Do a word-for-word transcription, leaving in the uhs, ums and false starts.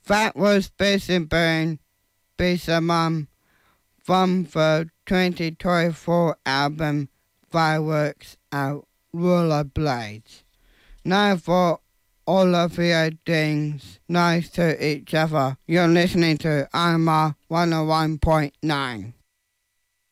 That was Basin Burn, Bisa Mum, from the twenty twenty-four album Fireworks Out Rollerblades. Now for all of your things nice to each other. You're listening to Arma one oh one point nine.